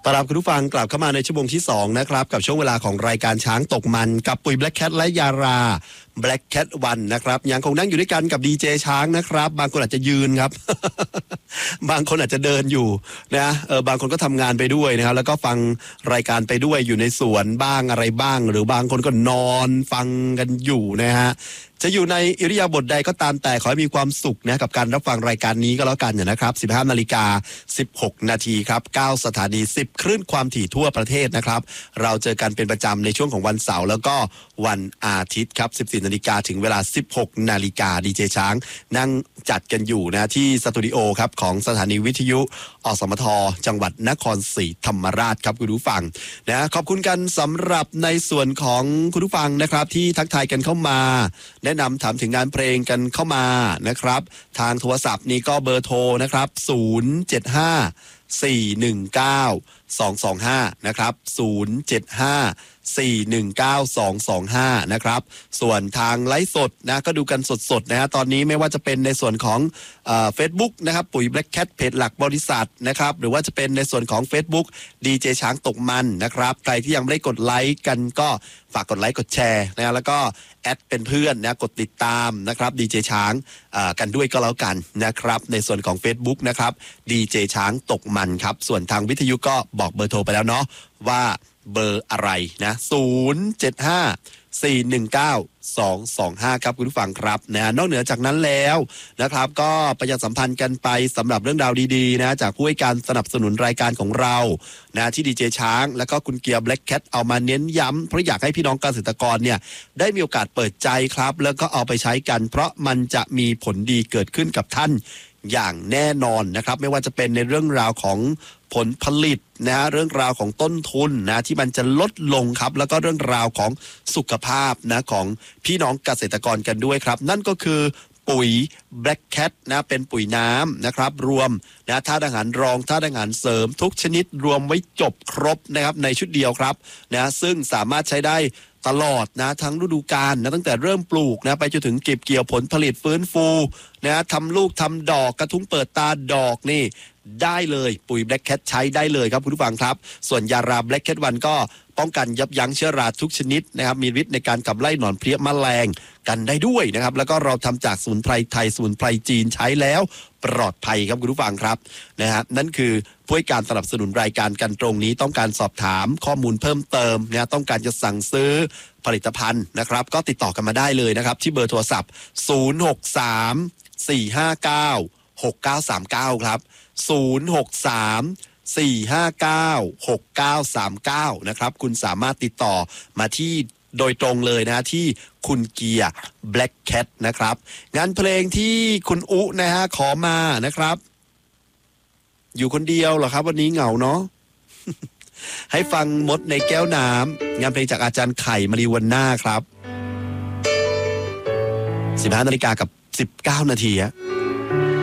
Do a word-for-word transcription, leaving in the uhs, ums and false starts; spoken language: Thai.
ต้อนรับคุณผู้ฟังกลับเข้ามาในชั่วโมงที่สองนะครับกับช่วงเวลาของรายการช้างตกมันกับปุ๋ย Black Cat และยารา Black Cat วันนะครับยังคงนั่งอยู่ด้วยกันกับดีเจช้างนะครับบางคนอาจจะยืนครับ บางคนอาจจะเดินอยู่นะเออบางคนก็ทำงานไปด้วยนะครับแล้วก็ฟังรายการไปด้วยอยู่ในสวนบ้างอะไรบ้างหรือบางคนก็นอนฟังกันอยู่นะฮะจะอยู่ในอิริยาบถใดก็ตามแต่ขอให้มีความสุขนะกับการรับฟังรายการนี้ก็แล้วกันนะครับ สิบห้านาฬิกาสิบหกนาทีครับเก้าสถานีสิบคลื่นความถี่ทั่วประเทศนะครับเราเจอกันเป็นประจำในช่วงของวันเสาร์แล้วก็วันอาทิตย์ครับสิบสี่นาฬิกาถึงเวลาสิบหกนาฬิกาดีเจช้างนั่งจัดกันอยู่นะที่สตูดิโอครับของสถานีวิทยุอสมทจังหวัดนครศรีธรรมราชครับคุณผู้ฟังนะขอบคุณกันสำหรับในส่วนของคุณผู้ฟังนะครับที่ทักทายกันเข้ามาแนะนำถามถึงงานเพลงกันเข้ามานะครับทางโทรศัพท์นี้ก็เบอร์โทรนะครับศูนย์ เจ็ด ห้า สี่ หนึ่ง เก้า สอง สอง ห้านะครับศูนย์ เจ็ด ห้า สี่ หนึ่ง เก้า สอง สอง ห้านะครับส่วนทางไลฟ์สดนะก็ดูกันสดๆนะฮะตอนนี้ไม่ว่าจะเป็นในส่วนของเอ่อ Facebook นะครับปุ๋ย Black Cat เพจหลักบริษัทนะครับหรือว่าจะเป็นในส่วนของ Facebook ดีเจช้างตกมันนะครับใครที่ยังไม่ได้กดไลค์กันก็ฝากกดไลค์กดแชร์นะแล้วก็แอดเป็นเพื่อนนะกดติดตามนะครับดีเจช้างกันด้วยก็แล้วกันนะครับในส่วนของ Facebook นะครับดีเจช้างตกมันครับส่วนทางวิทยุก็บอกเบอร์โทรไปแล้วเนาะว่าเบอร์อะไรนะศูนย์ เจ็ด ห้า สี่ หนึ่ง เก้า สอง สอง ห้าครับคุณผู้ฟังครับนะนอกเหนือจากนั้นแล้วนะครับก็ประชาสัมพันธ์กันไปสำหรับเรื่องราวดีๆนะจากผู้ให้การสนับสนุนรายการของเรานะที่ดีเจช้างแล้วก็คุณเกียร์ Black Cat เอามาเน้นย้ำเพราะอยากให้พี่น้องเกษตรกรเนี่ยได้มีโอกาสเปิดใจครับแล้วก็เอาไปใช้กันเพราะมันจะมีผลดีเกิดขึ้นกับท่านอย่างแน่นอนนะครับไม่ว่าจะเป็นในเรื่องราวของผลผลิตนะฮะเรื่องราวของต้นทุนนะที่มันจะลดลงครับแล้วก็เรื่องราวของสุขภาพนะของพี่น้องเกษตรกรกันด้วยครับนั่นก็คือปุ๋ย Black Cat นะเป็นปุ๋ยน้ำนะครับรวมนะธาตุอาหารรองธาตุอาหารเสริมทุกชนิดรวมไว้จบครบนะครับในชุดเดียวครับนะซึ่งสามารถใช้ได้ตลอดนะทั้งฤดูกาลนะตั้งแต่เริ่มปลูกนะไปจนถึงเก็บเกี่ยวผลผลิตฟื้นฟูนะทำลูกทำดอกกระทุ้งเปิดตาดอกนี่ได้เลยปุ๋ย Black Cat ใช้ได้เลยครับคุณผู้ฟังครับส่วนยารา Black Cat วันก็ป้องกันยับยั้งเชื้อราทุกชนิดนะครับมีฤทธิ์ในการขับไล่หนอนเพลี้ยแมลงกันได้ด้วยนะครับแล้วก็เราทำจากสมุนไพรไทยสมุนไพรจีนใช้แล้วปลอดภัยครับคุณผู้ฟังครับนะฮะนั่นคือผู้ให้การสนับสนุนรายการกันตรงนี้ต้องการสอบถามข้อมูลเพิ่มเติมนะต้องการจะสั่งซื้อผลิตภัณฑ์นะครับก็ติดต่อกันมาได้เลยนะครับที่เบอร์โทรศัพท์ศูนย์ หก สาม สี่ ห้า เก้า หก เก้า สาม เก้าครับศูนย์ หก สาม สี่ ห้า เก้า หก เก้า สาม เก้านะครับคุณสามารถติดต่อมาที่โดยตรงเลยนะที่คุณเกียร์ Black Cat นะครับงานเพลงที่คุณอุนะฮะขอมานะครับอยู่คนเดียวเหรอครับวันนี้เหงาเนาะ ให้ฟังมดในแก้วน้ำงานเพลงจากอาจารย์ไข่มาริวันน่าครับสิบห้านาฬิกากับสิบเก้านาทีอะ